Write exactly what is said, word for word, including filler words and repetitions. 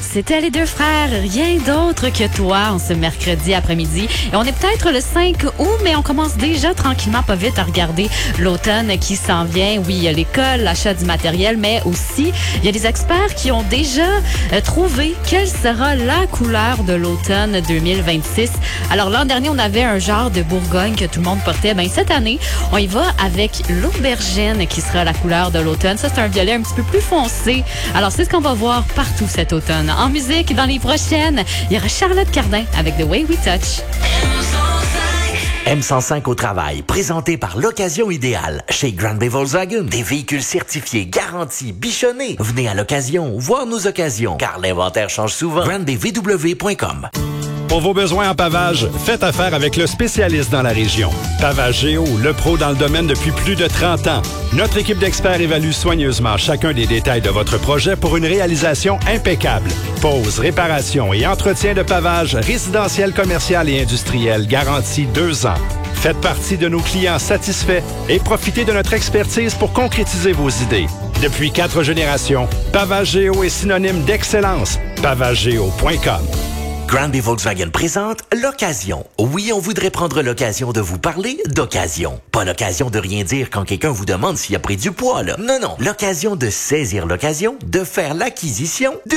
c'était les deux frères, rien d'autre que toi, en ce mercredi après-midi. Et on est peut-être le cinq août, mais on commence déjà tranquillement pas vite à regarder l'automne qui s'en vient. Oui, il y a l'école, l'achat du matériel, mais aussi, il y a des experts qui ont déjà euh, trouvé quelle sera la couleur de l'automne deux mille vingt-six. Alors, l'an dernier, on avait un genre de Bourgogne que tout le monde portait. Ben, cette année, on y va avec l'aubergine qui sera la couleur de l'automne. Ça, c'est un violet un petit peu plus foncé. Alors, c'est ce qu'on va voir partout cet automne. En musique, dans les prochaines, il y aura Charlotte Cardin avec The Way We Touch. M cent cinq au travail, présenté par l'Occasion Idéale. Chez Grand Bay Volkswagen, des véhicules certifiés, garantis, bichonnés. Venez à l'Occasion, voir nos occasions, car l'inventaire change souvent. grand b v w point com. Pour vos besoins en pavage, faites affaire avec le spécialiste dans la région. Pavage Géo, le pro dans le domaine depuis plus de trente ans. Notre équipe d'experts évalue soigneusement chacun des détails de votre projet pour une réalisation impeccable. Pose, réparation et entretien de pavage résidentiel, commercial et industriel garantie deux ans. Faites partie de nos clients satisfaits et profitez de notre expertise pour concrétiser vos idées. Depuis quatre générations, Pavage Géo est synonyme d'excellence. pavage géo point com. Grand Bay Volkswagen présente l'occasion. Oui, on voudrait prendre l'occasion de vous parler d'occasion. Pas l'occasion de rien dire quand quelqu'un vous demande s'il a pris du poids, là. Non, non. L'occasion de saisir l'occasion de faire l'acquisition de